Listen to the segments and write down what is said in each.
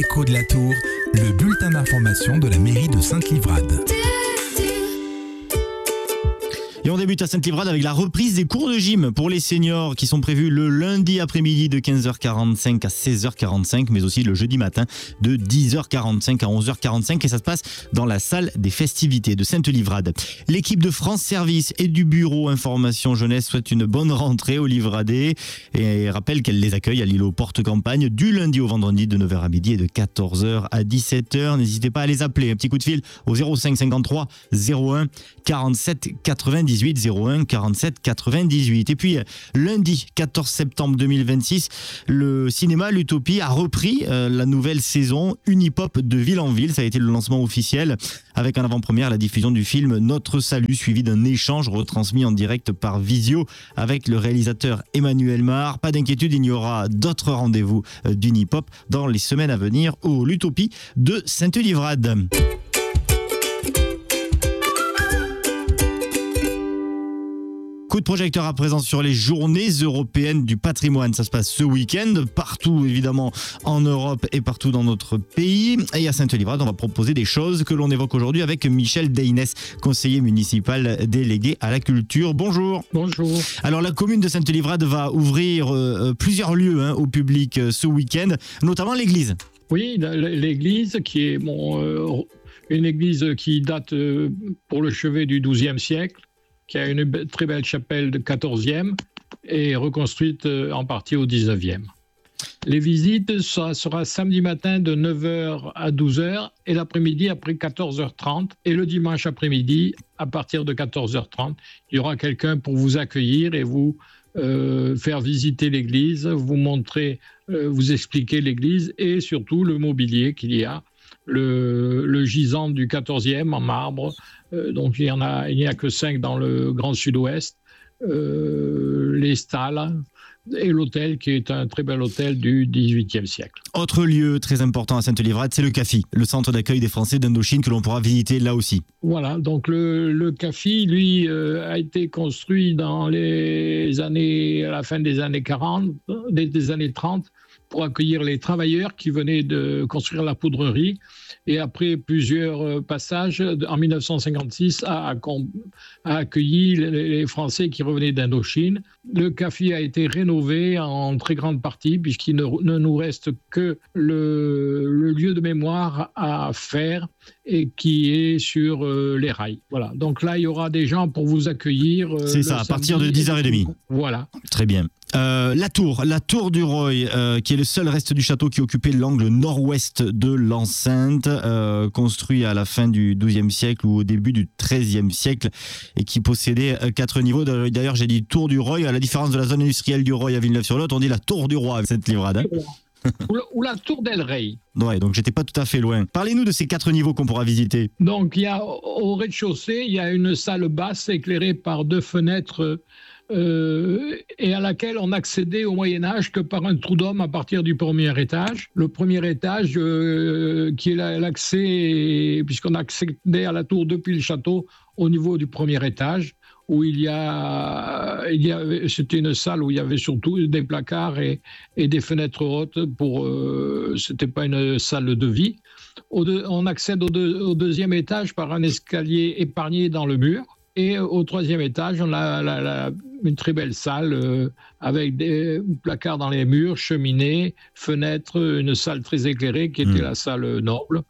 Écho de la Tour, le bulletin d'information de la mairie de Sainte-Livrade. Et on débute à Sainte-Livrade avec la reprise des cours de gym pour les seniors qui sont prévus le lundi après-midi de 15h45 à 16h45, mais aussi le jeudi matin de 10h45 à 11h45 et ça se passe dans la salle des festivités de Sainte-Livrade. L'équipe de France Service et du bureau Information Jeunesse souhaite une bonne rentrée aux Livradais et rappelle qu'elle les accueille à l'îlot Porte-Campagne du lundi au vendredi de 9h à midi et de 14h à 17h. N'hésitez pas à les appeler. Un petit coup de fil au 05 53 01 47 98. 01 47 98. Et puis lundi 14 septembre 2026, le cinéma L'Utopie a repris la nouvelle saison Unipop de ville en ville. Ça a été le lancement officiel avec en avant-première la diffusion du film Notre Salut suivi d'un échange retransmis en direct par visio avec le réalisateur Emmanuel Mar. Pas d'inquiétude, il y aura d'autres rendez-vous d'Unipop dans les semaines à venir au L'Utopie de Sainte-Livrade. Coup de projecteur à présent sur les journées européennes du patrimoine. Ça se passe ce week-end, partout évidemment en Europe et partout dans notre pays. Et à Sainte-Livrade, on va proposer des choses que l'on évoque aujourd'hui avec Michel Deynès, conseiller municipal délégué à la culture. Bonjour. Bonjour. Alors la commune de Sainte-Livrade va ouvrir plusieurs lieux au public ce week-end, notamment l'église. Oui, l'église qui est une église qui date pour le chevet du XIIe siècle, qui a une très belle chapelle de 14e et reconstruite en partie au 19e. Les visites, ça sera samedi matin de 9h à 12h et l'après-midi après 14h30 et le dimanche après-midi à partir de 14h30. Il y aura quelqu'un pour vous accueillir et vous faire visiter l'église, vous montrer, vous expliquer l'église et surtout le mobilier qu'il y a. Le gisant du 14e en marbre, donc il n'y a que 5 dans le Grand Sud-Ouest, les stalles et l'hôtel qui est un très bel hôtel du XVIIIe siècle. Autre lieu très important à Sainte-Livrade, c'est le CAFI, le centre d'accueil des Français d'Indochine que l'on pourra visiter là aussi. Voilà, donc le CAFI, lui, a été construit dans à la fin des années 40, des années 30, pour accueillir les travailleurs qui venaient de construire la poudrerie. Et après plusieurs passages, en 1956, a accueilli les Français qui revenaient d'Indochine. Le CAFI a été rénové en très grande partie, puisqu'il ne nous reste que le lieu de mémoire à faire et qui est sur les rails. Voilà. Donc là, il y aura des gens pour vous accueillir. C'est ça, à partir de 10h30. Voilà. Très bien. La tour du Roy, qui est le seul reste du château qui occupait l'angle nord-ouest de l'enceinte, construit à la fin du XIIe siècle ou au début du XIIIe siècle et qui possédait 4 niveaux. D'ailleurs, j'ai dit tour du Roy, à la différence de la zone industrielle du Roy à Villeneuve-sur-Lot, on dit la tour du Roi à Sainte-Livrade. Ou la tour d'El Rey. Ouais, donc j'étais pas tout à fait loin. Parlez-nous de ces 4 niveaux qu'on pourra visiter. Donc il y a au rez-de-chaussée, il y a une salle basse éclairée par 2 fenêtres et à laquelle on accédait au Moyen-Âge que par un trou d'homme à partir du premier étage. Le premier étage qui est l'accès, puisqu'on accédait à la tour depuis le château au niveau du premier étage, où c'était une salle où il y avait surtout des placards et des fenêtres hautes. C'était pas une salle de vie. On accède au deuxième étage par un escalier épargné dans le mur. Et au 3e étage, on a une très belle salle avec des placards dans les murs, cheminée, fenêtres, une salle très éclairée qui était la salle noble.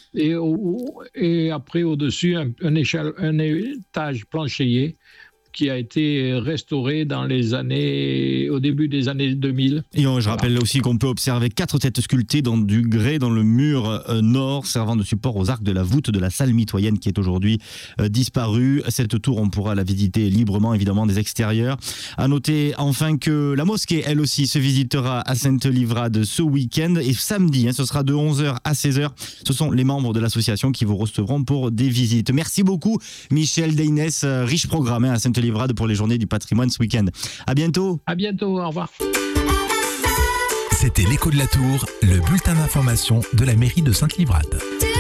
Et après, au-dessus, un étage planchéié qui a été restauré au début des années 2000. Et je rappelle aussi qu'on peut observer 4 têtes sculptées dans du grès dans le mur nord, servant de support aux arcs de la voûte de la salle mitoyenne qui est aujourd'hui disparue. Cette tour, on pourra la visiter librement, évidemment, des extérieurs. À noter enfin que la mosquée, elle aussi, se visitera à Sainte-Livrade ce week-end et samedi, ce sera de 11h à 16h. Ce sont les membres de l'association qui vous recevront pour des visites. Merci beaucoup, Michel Deynès, riche programme à Sainte-Livrade pour les journées du patrimoine ce week-end. À bientôt. À bientôt, au revoir. C'était l'Écho de la Tour, le bulletin d'information de la mairie de Sainte-Livrade.